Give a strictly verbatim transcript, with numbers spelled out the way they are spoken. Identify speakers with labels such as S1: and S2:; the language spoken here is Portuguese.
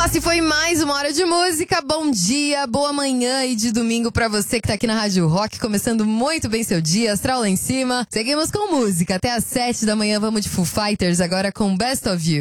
S1: Essa foi mais uma hora de música. Bom dia, boa manhã e de domingo pra você que tá aqui na Rádio Rock, começando muito bem seu dia, astral lá em cima. Seguimos com música até às sete da manhã, vamos de Foo Fighters agora com Best of You.